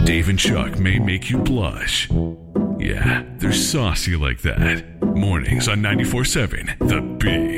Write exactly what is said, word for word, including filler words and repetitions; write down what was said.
Dave and Chuck may make you blush. Yeah, they're saucy like that. Mornings on ninety-four seven The Big.